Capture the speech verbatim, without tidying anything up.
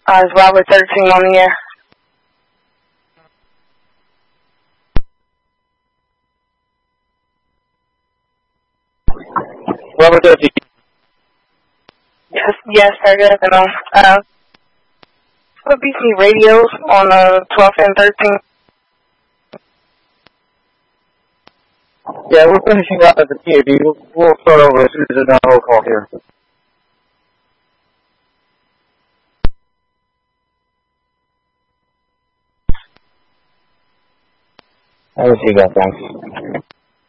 Uh, it's Robert thirteen on the air. Robert thirteen. Yes, yes, sir, good afternoon. Uh, for B C radios on uh, twelfth and thirteenth. Yeah, we're finishing up at the T A B. We'll, we'll start over as soon as there's no roll call here. I will see that, thanks.